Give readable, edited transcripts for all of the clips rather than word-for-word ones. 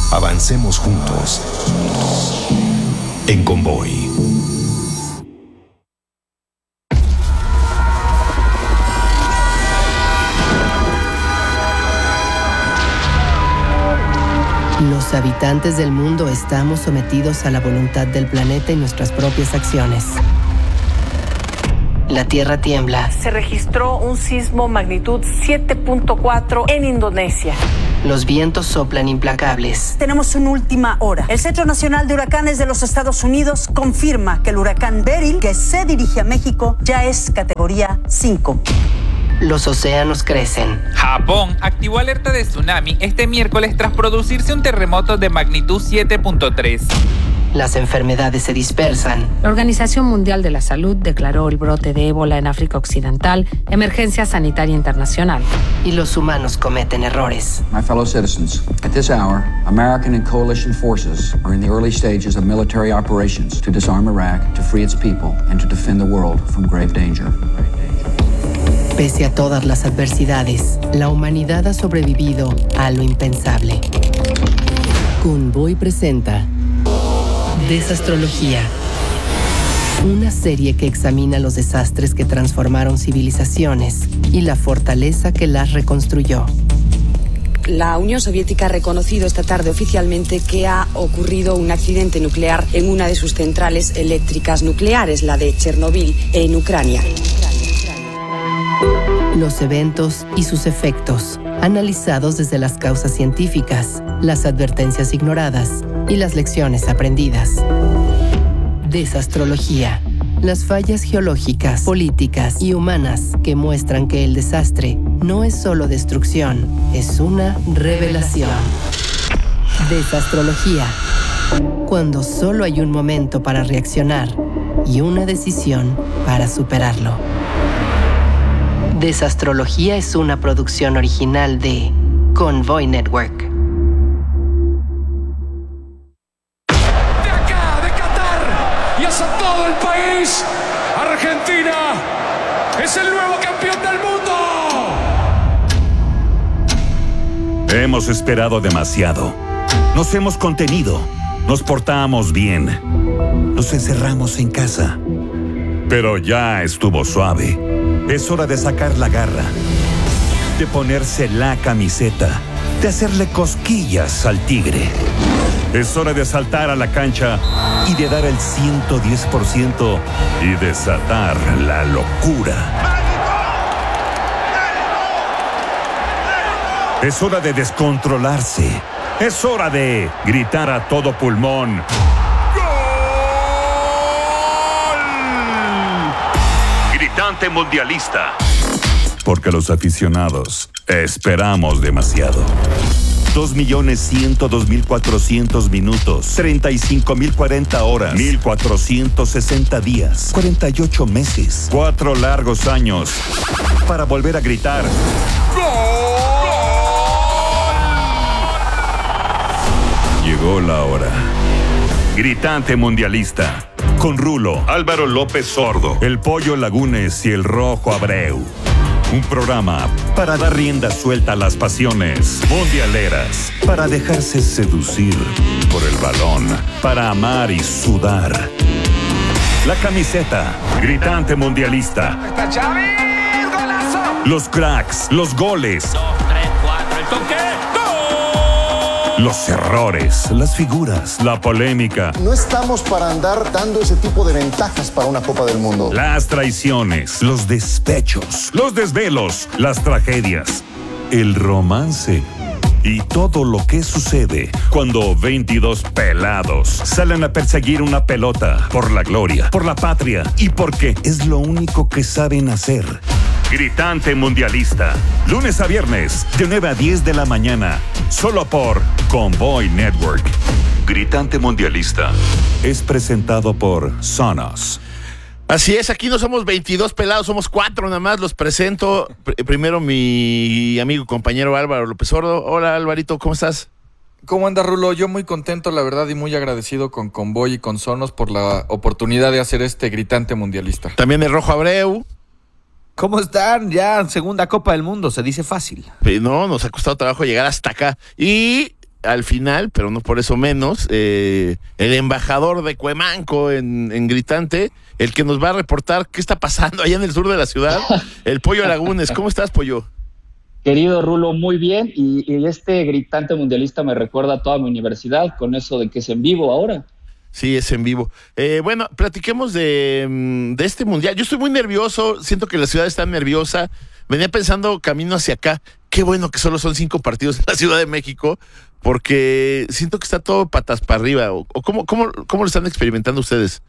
Avancemos juntos. En Convoy. Los habitantes del mundo estamos sometidos a la voluntad del planeta y nuestras propias acciones. La Tierra tiembla. Se registró un sismo magnitud 7.4 en Indonesia. Los vientos soplan implacables. Tenemos una última hora. El Centro Nacional de Huracanes de los Estados Unidos confirma que el huracán Beryl, que se dirige a México, ya es categoría 5. Los océanos crecen. Japón activó alerta de tsunami este miércoles tras producirse un terremoto de magnitud 7.3. Las enfermedades se dispersan. La Organización Mundial de la Salud declaró el brote de ébola en África Occidental emergencia sanitaria internacional. Y los humanos cometen errores. My fellow citizens, at this hour, American and coalition forces are in the early stages of military operations to disarm Iraq, to free its people, and to defend the world from grave danger. Pese a todas las adversidades, la humanidad ha sobrevivido a lo impensable. Convoy presenta Desastrología, una serie que examina los desastres que transformaron civilizaciones y la fortaleza que las reconstruyó. La Unión Soviética ha reconocido esta tarde oficialmente que ha ocurrido un accidente nuclear en una de sus centrales eléctricas nucleares, la de Chernobyl, en Ucrania. Los eventos y sus efectos, analizados desde las causas científicas, las advertencias ignoradas y las lecciones aprendidas. Desastrología. Las fallas geológicas, políticas y humanas que muestran que el desastre no es solo destrucción, es una revelación. Desastrología. Cuando solo hay un momento para reaccionar y una decisión para superarlo. Desastrología es una producción original de Convoy Network. De acá, de Qatar, y hacia todo el país, Argentina es el nuevo campeón del mundo. Hemos esperado demasiado. Nos hemos contenido. Nos portamos bien. Nos encerramos en casa. Pero ya estuvo suave. Es hora de sacar la garra, de ponerse la camiseta, de hacerle cosquillas al tigre. Es hora de saltar a la cancha y de dar el 110% y desatar la locura. Es hora de descontrolarse. Es hora de gritar a todo pulmón. Gritante mundialista. Porque los aficionados esperamos demasiado. 2.102.400 minutos, 35.040 horas, 1.460 días, 48 meses, 4 largos años para volver a gritar. ¡Gol! Llegó la hora. Gritante mundialista. Con Rulo, Álvaro López Sordo, el Pollo Lagunes y el Rojo Abreu. Un programa para dar rienda suelta a las pasiones mundialeras, para dejarse seducir por el balón, para amar y sudar. La camiseta, gritante mundialista. Está Xavi, golazo. Los cracks, los goles. 2, 3, 4, el toque. Los errores, las figuras, la polémica. No estamos para andar dando ese tipo de ventajas para una Copa del Mundo. Las traiciones, los despechos, los desvelos, las tragedias, el romance y todo lo que sucede cuando 22 pelados salen a perseguir una pelota por la gloria, por la patria y porque es lo único que saben hacer. Gritante mundialista, lunes a viernes, de 9 a 10 de la mañana, solo por Convoy Network. Gritante mundialista es presentado por Sonos. Así es, aquí no somos 22 pelados, somos 4 nada más. Los presento. Primero mi amigo y compañero Álvaro López Sordo. Hola Alvarito, ¿cómo estás? ¿Cómo anda, Rulo? Yo muy contento, la verdad, y muy agradecido con Convoy y con Sonos por la oportunidad de hacer este gritante mundialista. También el Rojo Abreu. ¿Cómo están? Ya segunda Copa del Mundo, se dice fácil. No, nos ha costado trabajo llegar hasta acá. Y al final, pero no por eso menos, el embajador de Cuemanco en Gritante, el que nos va a reportar qué está pasando allá en el sur de la ciudad, el Pollo Lagunes. ¿Cómo estás, Pollo? Querido Rulo, muy bien, y este Gritante mundialista me recuerda a toda mi universidad, con eso de que es en vivo ahora. Sí, es en vivo. Bueno, platiquemos de este mundial. Yo estoy muy nervioso, siento que la ciudad está nerviosa. Venía pensando camino hacia acá, qué bueno que solo son 5 partidos en la Ciudad de México, porque siento que está todo patas para arriba. ¿O cómo lo están experimentando ustedes?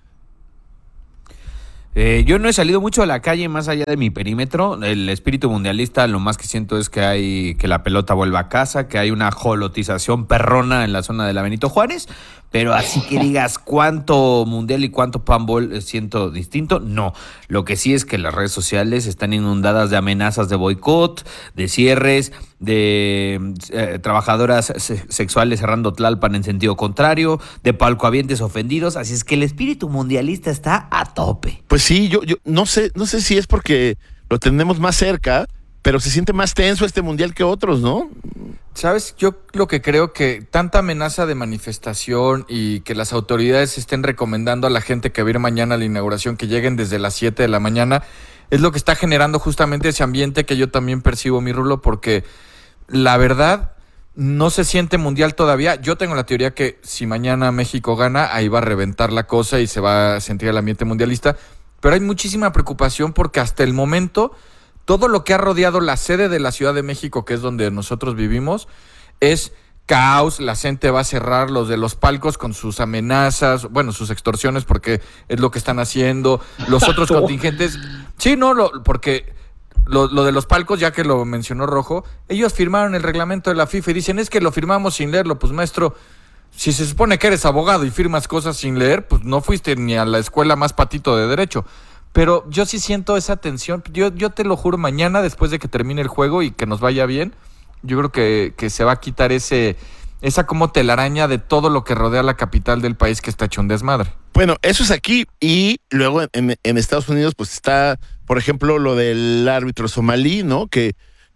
Yo no he salido mucho a la calle más allá de mi perímetro. El espíritu mundialista, lo más que siento es que la pelota vuelva a casa, que hay una jolotización perrona en la zona de la Benito Juárez, pero así que digas cuánto mundial y cuánto panball siento distinto, no. Lo que sí es que las redes sociales están inundadas de amenazas de boicot, de cierres, de trabajadoras sexuales cerrando Tlalpan en sentido contrario, de palcohabientes ofendidos, así es que el espíritu mundialista está a tope. Pues sí, yo no sé si es porque lo tenemos más cerca, pero se siente más tenso este mundial que otros, ¿no? ¿Sabes? Yo lo que creo que tanta amenaza de manifestación y que las autoridades estén recomendando a la gente que va a ir mañana a la inauguración que lleguen desde las 7 de la mañana es lo que está generando justamente ese ambiente que yo también percibo, mi Rulo, porque la verdad no se siente mundial todavía. Yo tengo la teoría que si mañana México gana, ahí va a reventar la cosa y se va a sentir el ambiente mundialista, pero hay muchísima preocupación porque hasta el momento todo lo que ha rodeado la sede de la Ciudad de México, que es donde nosotros vivimos, es caos. La gente va a cerrar los de los palcos con sus amenazas, bueno, sus extorsiones, porque es lo que están haciendo. Los otros contingentes, sí, no, porque lo de los palcos, ya que lo mencionó Rojo, ellos firmaron el reglamento de la FIFA y dicen, es que lo firmamos sin leerlo. Pues maestro, si se supone que eres abogado y firmas cosas sin leer, pues no fuiste ni a la escuela más patito de derecho. Pero yo sí siento esa tensión. Yo te lo juro, mañana, después de que termine el juego y que nos vaya bien, yo creo que se va a quitar esa como telaraña de todo lo que rodea la capital del país, que está hecho un desmadre. Bueno, eso es aquí, y luego en Estados Unidos pues está, por ejemplo, lo del árbitro somalí, ¿no? Que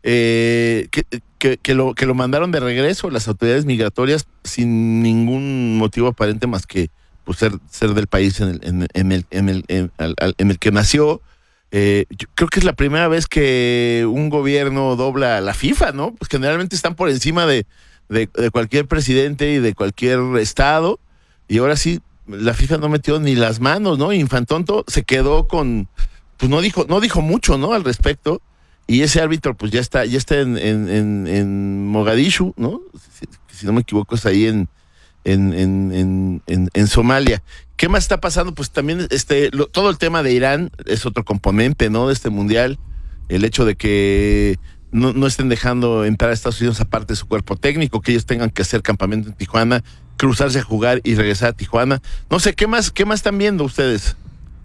lo mandaron de regreso las autoridades migratorias sin ningún motivo aparente más que pues ser del país en el que nació. Yo creo que es la primera vez que un gobierno dobla a la FIFA, ¿no? Pues generalmente están por encima de cualquier presidente y de cualquier estado, y ahora sí la FIFA no metió ni las manos, ¿no? Infantonto se quedó con, pues no dijo mucho, ¿no? Al respecto, y ese árbitro pues ya está en Mogadishu, ¿no? Si no me equivoco es ahí en Somalia. ¿Qué más está pasando? Pues también todo el tema de Irán es otro componente, ¿no? De este mundial, el hecho de que no estén dejando entrar a Estados Unidos aparte de su cuerpo técnico, que ellos tengan que hacer campamento en Tijuana, cruzarse a jugar y regresar a Tijuana. No sé, ¿qué más están viendo ustedes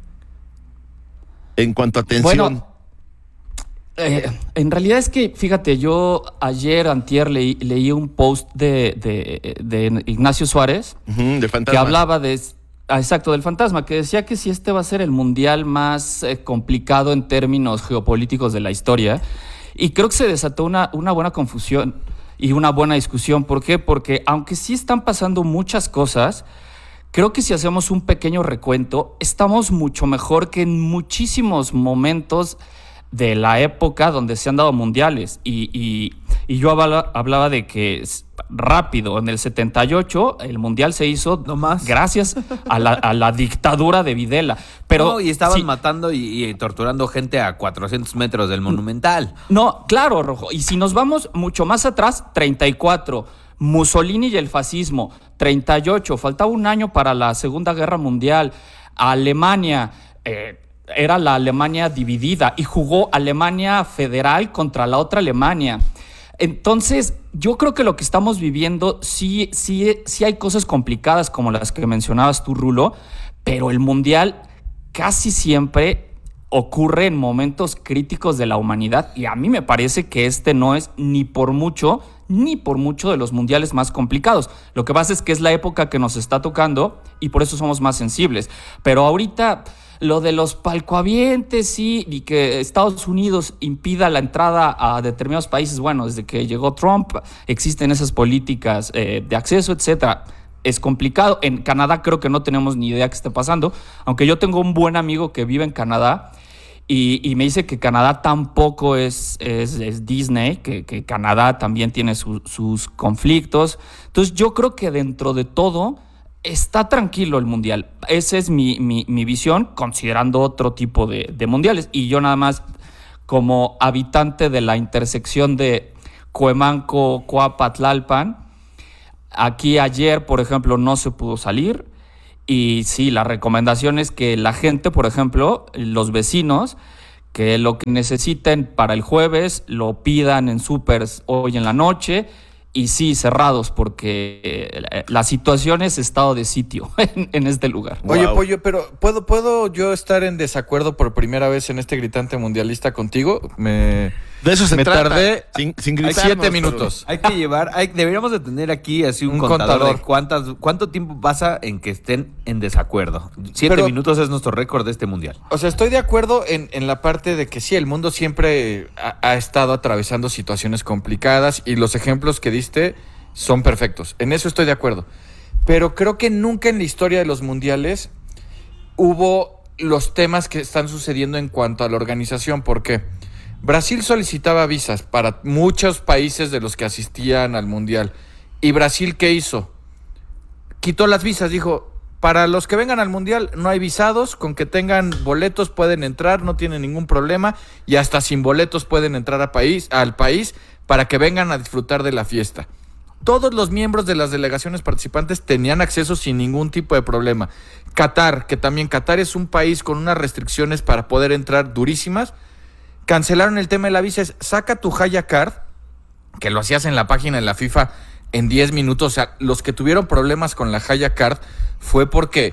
en cuanto a tensión? Bueno, en realidad es que, fíjate, yo antier leí un post de Ignacio Suárez, de Fantasma, que hablaba exacto, del Fantasma, que decía que si este va a ser el mundial más complicado en términos geopolíticos de la historia. Y creo que se desató una buena confusión y una buena discusión. ¿Por qué? Porque aunque sí están pasando muchas cosas, creo que si hacemos un pequeño recuento, estamos mucho mejor que en muchísimos momentos de la época donde se han dado mundiales. Y yo hablaba de que rápido, en el 78 el mundial se hizo gracias a la dictadura de Videla. Pero no, y estaban matando y torturando gente a 400 metros del Monumental. No, claro, Rojo. Y si nos vamos mucho más atrás, 34, Mussolini y el fascismo, 38, faltaba un año para la Segunda Guerra Mundial. Alemania, era la Alemania dividida y jugó Alemania federal contra la otra Alemania. Entonces, yo creo que lo que estamos viviendo sí hay cosas complicadas como las que mencionabas tú, Rulo, pero el mundial casi siempre ocurre en momentos críticos de la humanidad, y a mí me parece que este no es ni por mucho de los mundiales más complicados. Lo que pasa es que es la época que nos está tocando y por eso somos más sensibles. Pero ahorita Lo de los palcoavientes, sí, y que Estados Unidos impida la entrada a determinados países, bueno, desde que llegó Trump existen esas políticas de acceso, etcétera. Es complicado. En Canadá creo que no tenemos ni idea qué está pasando, aunque yo tengo un buen amigo que vive en Canadá y me dice que Canadá tampoco es Disney, que Canadá también tiene sus conflictos. Entonces yo creo que dentro de todo está tranquilo el Mundial. Esa es mi visión, considerando otro tipo de mundiales. Y yo nada más, como habitante de la intersección de Cuemanco, Coapa, Tlalpan, aquí ayer, por ejemplo, no se pudo salir. Y sí, la recomendación es que la gente, por ejemplo, los vecinos, que lo que necesiten para el jueves lo pidan en súpers hoy en la noche. Y sí, cerrados, porque la situación es estado de sitio en este lugar. Oye, wow. Pollo, pero ¿puedo yo estar en desacuerdo por primera vez en este gritante mundialista contigo? De eso se trata. Tardé sin gritarnos, 7 minutos. Hay que deberíamos de tener aquí así un contador de cuánto tiempo pasa en que estén en desacuerdo. 7 minutos es nuestro récord de este mundial. O sea, estoy de acuerdo en la parte de que sí, el mundo siempre ha estado atravesando situaciones complicadas y los ejemplos que diste son perfectos. En eso estoy de acuerdo. Pero creo que nunca en la historia de los mundiales hubo los temas que están sucediendo en cuanto a la organización. ¿Por qué? Brasil solicitaba visas para muchos países de los que asistían al mundial. ¿Y Brasil qué hizo? Quitó las visas, dijo, para los que vengan al mundial no hay visados, con que tengan boletos pueden entrar, no tienen ningún problema, y hasta sin boletos pueden entrar al país para que vengan a disfrutar de la fiesta. Todos los miembros de las delegaciones participantes tenían acceso sin ningún tipo de problema. Qatar, que también Qatar es un país con unas restricciones para poder entrar durísimas, cancelaron el tema de la visa. Saca tu Haya Card, que lo hacías en la página de la FIFA en 10 minutos. O sea, los que tuvieron problemas con la Haya Card fue porque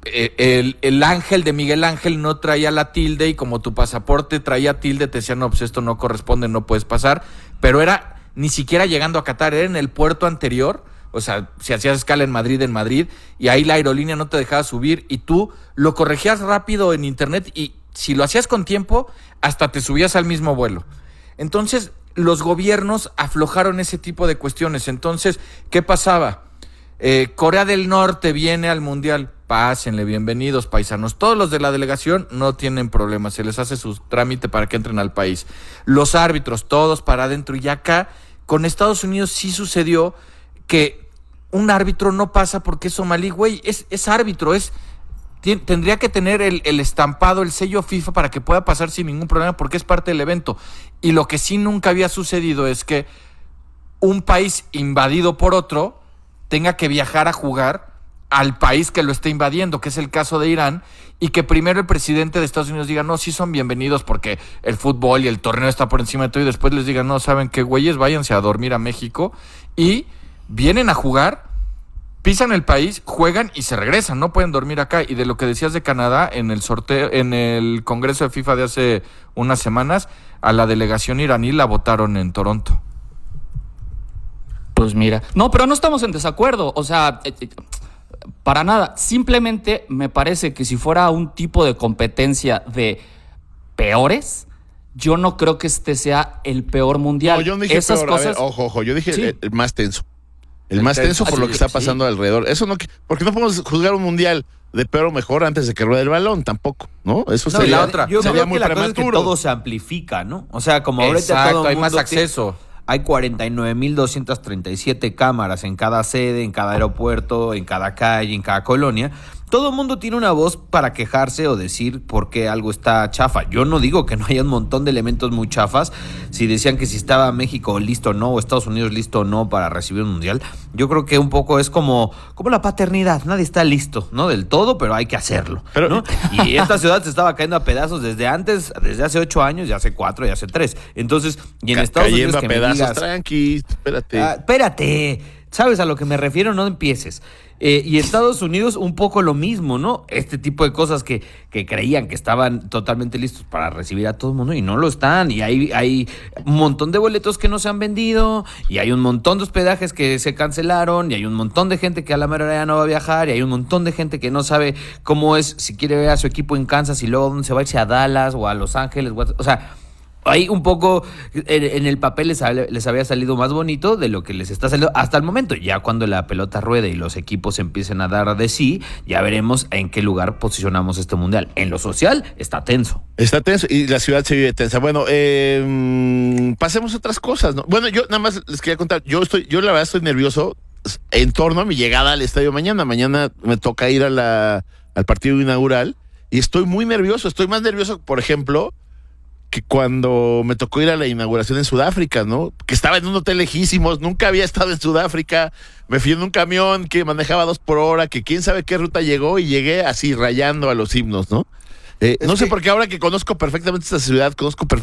el ángel de Miguel Ángel no traía la tilde y como tu pasaporte traía tilde, te decían, no, pues esto no corresponde, no puedes pasar. Pero era ni siquiera llegando a Qatar, era en el puerto anterior. O sea, si hacías escala en Madrid, y ahí la aerolínea no te dejaba subir y tú lo corregías rápido en internet y si lo hacías con tiempo, hasta te subías al mismo vuelo. Entonces, los gobiernos aflojaron ese tipo de cuestiones. Entonces, ¿qué pasaba? Corea del Norte viene al Mundial. Pásenle, bienvenidos, paisanos. Todos los de la delegación no tienen problemas. Se les hace su trámite para que entren al país. Los árbitros, todos para adentro. Y acá, con Estados Unidos sí sucedió que un árbitro no pasa porque es somalí. Güey, es árbitro, tendría que tener el estampado, el sello FIFA para que pueda pasar sin ningún problema porque es parte del evento. Y lo que sí nunca había sucedido es que un país invadido por otro tenga que viajar a jugar al país que lo está invadiendo, que es el caso de Irán, y que primero el presidente de Estados Unidos diga, no, sí son bienvenidos porque el fútbol y el torneo está por encima de todo, y después les diga, no, ¿saben qué, güeyes? Váyanse a dormir a México, y vienen a jugar, pisan el país, juegan y se regresan, no pueden dormir acá. Y de lo que decías de Canadá, en el sorteo, en el Congreso de FIFA de hace unas semanas, a la delegación iraní la votaron en Toronto. Pues mira, no, pero no estamos en desacuerdo, o sea, para nada. Simplemente me parece que si fuera un tipo de competencia de peores, yo no creo que este sea el peor mundial. No, yo no dije esas peor, cosas. A ver, ojo, yo dije sí. el más tenso. El más tenso por lo que está pasando alrededor. Eso no, porque no podemos juzgar un mundial de peor o mejor antes de que ruede el balón, tampoco, ¿no? Eso no, sería la otra. Yo sería creo muy que la cosa es que prematuro. todo se amplifica, ¿no? O sea, como ahorita exacto, todo el hay mundo más acceso. Hay 49,237 cámaras en cada sede, en cada aeropuerto, en cada calle, en cada colonia. Todo el mundo tiene una voz para quejarse o decir por qué algo está chafa. Yo no digo que no haya un montón de elementos muy chafas. Si decían que si estaba México listo o no, o Estados Unidos listo o no para recibir un mundial, yo creo que un poco es como la paternidad. Nadie está listo, ¿no? Del todo, pero hay que hacerlo, ¿no? Y esta ciudad se estaba cayendo a pedazos desde hace 8 años, ya hace 4, ya hace 3. Entonces, y en Estados Unidos cayendo que a pedazos, me digas, tranqui, espérate. Espérate. ¿Sabes a lo que me refiero? No empieces. Y Estados Unidos un poco lo mismo, ¿no? Este tipo de cosas que creían que estaban totalmente listos para recibir a todo el mundo y no lo están. Y hay un montón de boletos que no se han vendido, y hay un montón de hospedajes que se cancelaron, y hay un montón de gente que a la mera hora ya no va a viajar, y hay un montón de gente que no sabe cómo es, si quiere ver a su equipo en Kansas y luego dónde se va a irse, a Dallas o a Los Ángeles. O sea, ahí un poco en el papel les había salido más bonito de lo que les está saliendo hasta el momento. Ya cuando la pelota ruede y los equipos empiecen a dar de sí, ya veremos en qué lugar posicionamos este mundial. En lo social está tenso. Está tenso y la ciudad se vive tensa. Bueno, pasemos a otras cosas, ¿no? Bueno, yo nada más les quería contar, yo la verdad estoy nervioso en torno a mi llegada al estadio mañana. Mañana me toca ir al partido inaugural y estoy muy nervioso. Estoy más nervioso, por ejemplo, que cuando me tocó ir a la inauguración en Sudáfrica, ¿no? Que estaba en un hotel lejísimos, nunca había estado en Sudáfrica, me fui en un camión que manejaba 2 por hora, que quién sabe qué ruta llegó y llegué así rayando a los himnos, ¿no? No sé por qué ahora que conozco perfectamente esta ciudad, conozco perfectamente